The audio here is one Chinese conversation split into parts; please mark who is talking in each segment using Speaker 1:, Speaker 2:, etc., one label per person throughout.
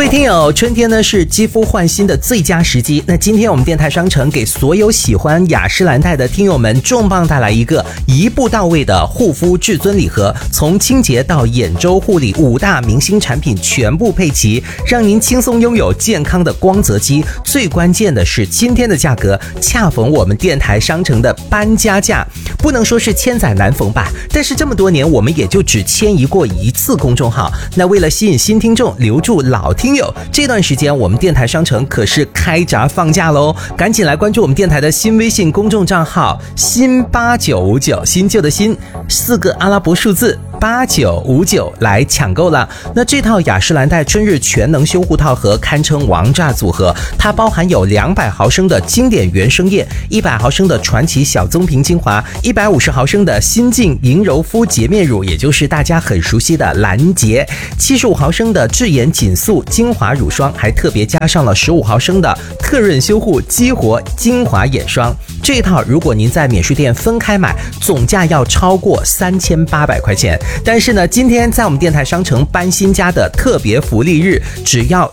Speaker 1: 位听友，春天呢是肌肤焕新的最佳时机。那今天我们电台商城给所有喜欢雅诗兰黛的听友们重磅带来一个一步到位的护肤至尊礼盒，从清洁到眼周护理5大明星产品全部配齐，让您轻松拥有健康的光泽肌。最关键的是今天的价格恰逢我们电台商城的搬家价，不能说是千载难逢吧，但是这么多年我们也就只迁移过一次公众号。那为了吸引新听众，留住老听友，这段时间我们电台商城可是开闸放假喽，赶紧来关注我们电台的新微信公众账号新8959，新旧的新4个阿拉伯数字8959来抢购了。那这套雅诗兰黛春日全能修护套盒堪称王炸组合，它包含有200毫升的经典原生液，100毫升的传奇小棕瓶精华，150毫升的新净莹柔肤洁面乳，也就是大家很熟悉的兰洁，75毫升的智妍紧塑精华乳霜，还特别加上了15毫升的特润修护激活精华眼霜。这一套如果您在免税店分开买，总价要超过3800块钱。但是呢，今天在我们电台商城搬新家的特别福利日，只要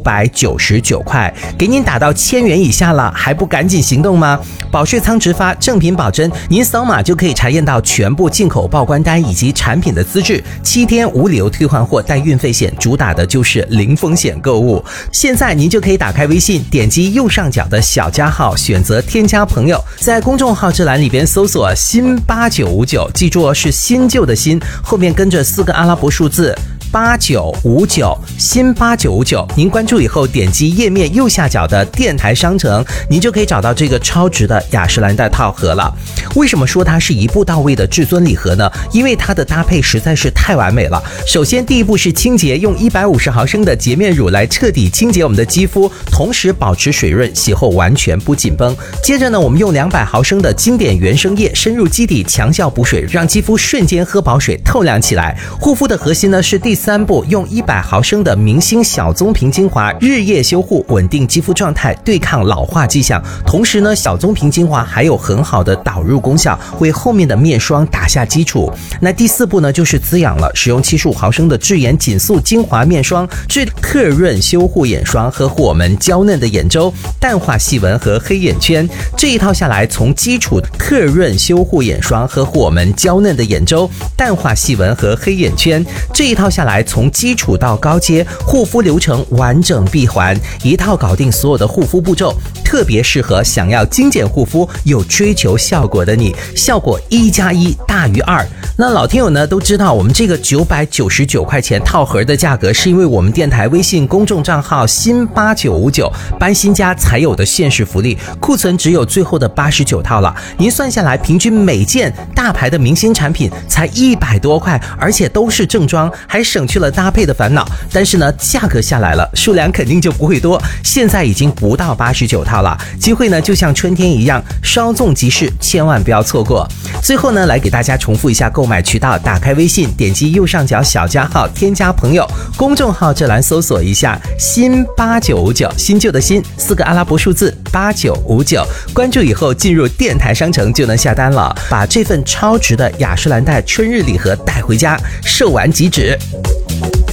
Speaker 1: 999块，给您打到1000元以下了，还不赶紧行动吗？保税仓直发，正品保真，您扫码就可以查验到全部进口报关单以及产品的资质，7天无理由退换货，带运费险，主打的就是零风险购物。现在您就可以打开微信，点击右上角的小加号，选择添加朋友，在公众号这栏里边搜索新8959，记住是新旧的新，后面跟着4个阿拉伯数字8959，新8959。您关注以后，点击页面右下角的电台商城，您就可以找到这个超值的雅诗兰黛套盒了。为什么说它是一步到位的至尊礼盒呢？因为它的搭配实在是太完美了。首先第一步是清洁，用150毫升的洁面乳来彻底清洁我们的肌肤，同时保持水润，洗后完全不紧绷。接着呢，我们用200毫升的经典原生液深入基底，强效补水，让肌肤瞬间喝饱水，透亮起来。护肤的核心呢是第3步，用100毫升的明星小棕瓶精华日夜修护，稳定肌肤状态，对抗老化迹象。同时呢，小棕瓶精华还有很好的导入功效，为后面的面霜打下基础。那第4步呢，就是滋养了，使用75毫升的智妍紧塑精华面霜，至特润修护眼霜，呵护我们娇嫩的眼周，淡化细纹和黑眼圈。这一套下来，从基础特润修护眼霜，呵护我们娇嫩的眼周，淡化细纹和黑眼圈。这一套下来，从基础到高阶，护肤流程完整闭环，一套搞定所有的护肤步骤，特别适合想要精简护肤又追求效果的你，效果1+1大于2。那老听友呢都知道，我们这个999块钱套盒的价格，是因为我们电台微信公众账号新8959搬新家才有的限时福利，库存只有最后的89套了。您算下来，平均每件大牌的明星产品才100多块，而且都是正装，还省去了搭配的烦恼。但是呢，价格下来了，数量肯定就不会多，现在已经不到89套了。机会呢就像春天一样，稍纵即逝，千万不要错过。最后呢，来给大家重复一下购买渠道，打开微信，点击右上角小加号，添加朋友，公众号这栏搜索一下新8959，新旧的新4个阿拉伯数字8959，关注以后进入电台商城就能下单了，把这份超值的雅诗兰黛春日礼盒带回家，售完即止。